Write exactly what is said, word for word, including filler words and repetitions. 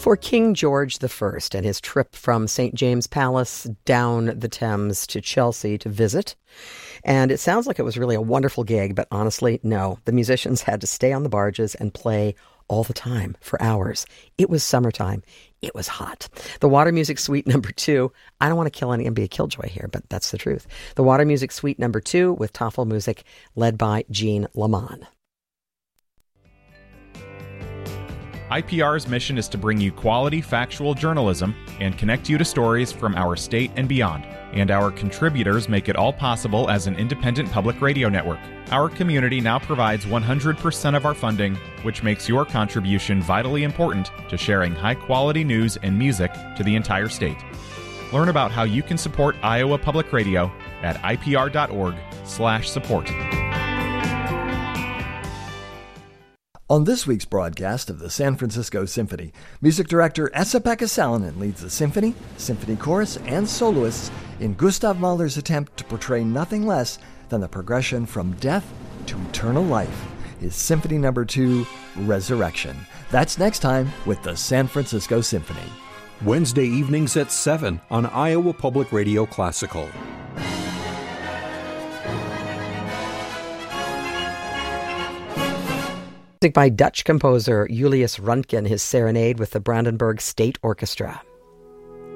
for King George the First and his trip from Saint James Palace down the Thames to Chelsea to visit. And it sounds like it was really a wonderful gig, but honestly, no. The musicians had to stay on the barges and play all the time for hours. It was summertime. It was hot. The Water Music Suite number two, I don't want to kill any and be a killjoy here, but that's the truth. The Water Music Suite number two with Tafelmusik led by Jean Lamont. I P R's mission is to bring you quality, factual journalism and connect you to stories from our state and beyond. And our contributors make it all possible as an independent public radio network. Our community now provides one hundred percent of our funding, which makes your contribution vitally important to sharing high-quality news and music to the entire state. Learn about how you can support Iowa Public Radio at I P R dot org slash support. On this week's broadcast of the San Francisco Symphony, music director Esa-Pekka Salonen leads the symphony, symphony chorus, and soloists in Gustav Mahler's attempt to portray nothing less than the progression from death to eternal life, his Symphony Number Two, Resurrection. That's next time with the San Francisco Symphony. Wednesday evenings at seven on Iowa Public Radio Classical. By Dutch composer Julius Röntgen, his serenade with the Brandenburg State Orchestra.